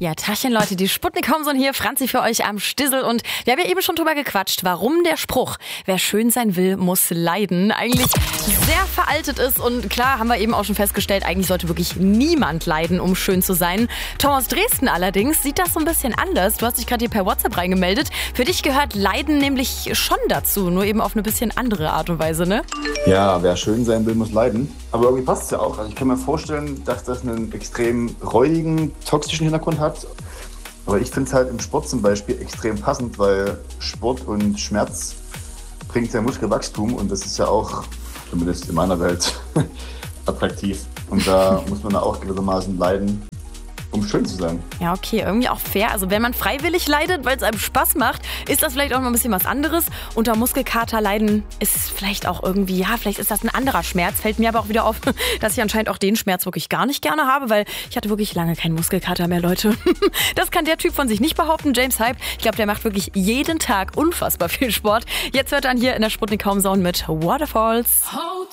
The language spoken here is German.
Ja, Tachchen Leute, die Sputnik Homson hier, Franzi für euch am Stissel und wir haben ja eben schon drüber gequatscht, warum der Spruch, wer schön sein will, muss leiden, eigentlich sehr veraltet ist und klar, haben wir eben auch schon festgestellt, eigentlich sollte wirklich niemand leiden, um schön zu sein. Tom aus Dresden allerdings sieht das so ein bisschen anders. Du hast dich gerade hier per WhatsApp reingemeldet. Für dich gehört Leiden nämlich schon dazu, nur eben auf eine bisschen andere Art und Weise, ne? Ja, wer schön sein will, muss leiden. Aber irgendwie passt es ja auch. Also ich kann mir vorstellen, dass das einen extrem räudigen, toxischen Hintergrund hat. Aber ich finde es halt im Sport zum Beispiel extrem passend, weil Sport und Schmerz bringt ja Muskelwachstum und das ist ja auch, zumindest in meiner Welt, attraktiv. Und da muss man auch gewissermaßen leiden, um schön zu sein. Ja, okay, irgendwie auch fair. Also wenn man freiwillig leidet, weil es einem Spaß macht, ist das vielleicht auch noch ein bisschen was anderes. Unter Muskelkater leiden ist vielleicht auch irgendwie, ja, vielleicht ist das ein anderer Schmerz. Fällt mir aber auch wieder auf, dass ich anscheinend auch den Schmerz wirklich gar nicht gerne habe, weil ich hatte wirklich lange keinen Muskelkater mehr, Leute. Das kann der Typ von sich nicht behaupten, James Hype. Ich glaube, der macht wirklich jeden Tag unfassbar viel Sport. Jetzt hört er hier in der Sputnik Homezone mit Waterfalls.